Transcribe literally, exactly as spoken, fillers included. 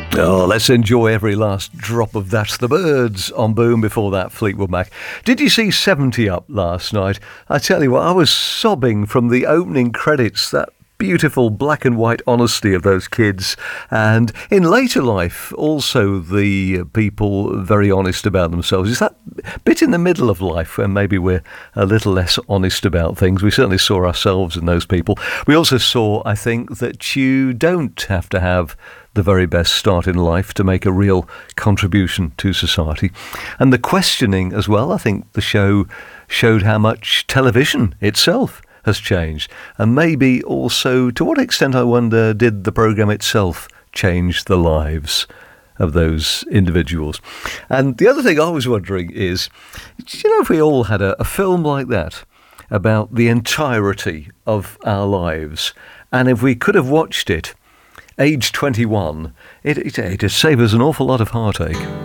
Oh, let's enjoy every last drop of That's the Birds on Boom. Before that, Fleetwood Mac. Did you see seventy Up last night? I tell you what, I was sobbing from the opening credits, that beautiful black and white honesty of those kids. And in later life, also the people very honest about themselves. Is that bit in the middle of life where maybe we're a little less honest about things? We certainly saw ourselves in those people. We also saw, I think, that you don't have to have the very best start in life to make a real contribution to society. And the questioning as well, I think the show showed how much television itself has changed. And maybe also, to what extent, I wonder, did the programme itself change the lives of those individuals? And the other thing I was wondering is, do you know, if we all had a, a film like that about the entirety of our lives, and if we could have watched it age twenty-one, it, it, it'd save us an awful lot of heartache.